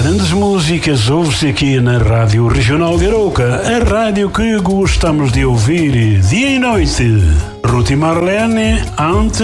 grandes músicas ouve-se aqui na Rádio Regional de Arouca, a rádio que gostamos de ouvir dia e noite. Ruth e Marlene, antes